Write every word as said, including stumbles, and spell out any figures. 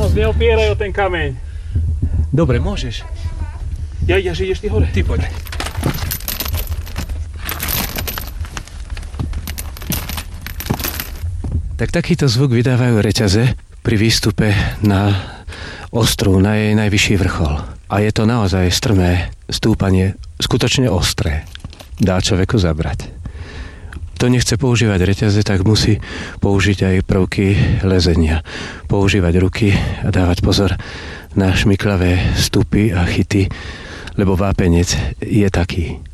moc neopieraj o ten kameň. Dobre, môžeš. Ja ideš, ideš ty hore. Ty poď. Tak takýto zvuk vydávajú reťaze pri výstupe na ostrú, na jej najvyšší vrchol. A je to naozaj strmé stúpanie, skutočne ostré. Dá človeku zabrať. Kto nechce používať reťaze, tak musí použiť aj prvky lezenia. Používať ruky a dávať pozor na šmiklavé stupy a chyty, lebo vápenec je taký.